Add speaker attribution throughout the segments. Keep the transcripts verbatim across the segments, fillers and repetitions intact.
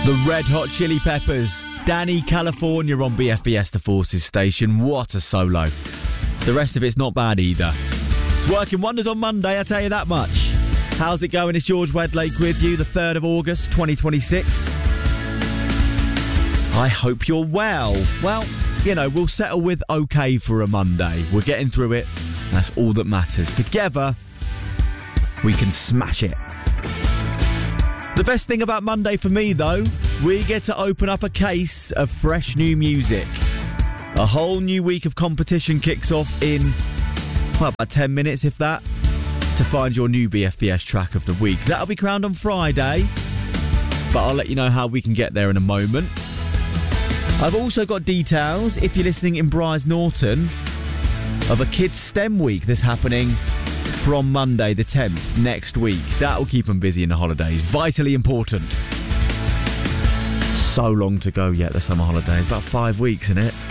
Speaker 1: The Red Hot Chili Peppers, Danny California on B F B S The Forces station. What a solo. The rest of it's not bad either. It's working wonders on Monday, I tell you that much. How's it going? It's George Wedlake with you, the third of August, twenty twenty-six. I hope you're well. Well, you know, we'll settle with okay for a Monday. We're getting through it. That's all that matters. Together, we can smash it. The best thing about Monday for me, though, we get to open up a case of fresh new music. A whole new week of competition kicks off in, well, about ten minutes, if that, to find your new B F B S track of the week. That'll be crowned on Friday, but I'll let you know how we can get there in a moment. I've also got details, if you're listening in Brize Norton, of a Kids STEM week that's happening from Monday the tenth, next week. That'll keep them busy in the holidays. Vitally important. So long to go yet, the summer holidays. About five weeks, isn't it?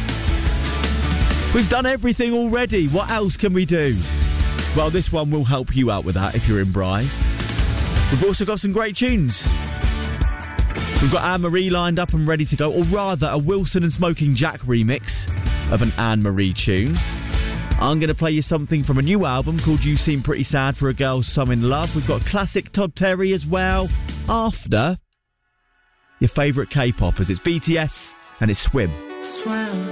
Speaker 1: We've done everything already. What else can we do? Well, this one will help you out with that if you're in Brize. We've also got some great tunes. We've got Anne-Marie lined up and ready to go, or rather a Wilson and Smoking Jack remix of an Anne-Marie tune. I'm going to play you something from a new album called You Seem Pretty Sad for a Girl So In Love. We've got classic Todd Terry as well. After your favourite K-popers, it's B T S and it's Swim.
Speaker 2: Swim